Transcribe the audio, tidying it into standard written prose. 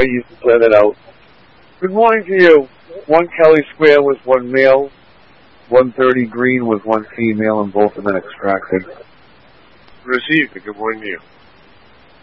you can clear that out. Good morning to you. 1 Kelly Square was 1 male, 130 Green was 1 female, and both have been extracted. Received. Good morning to you.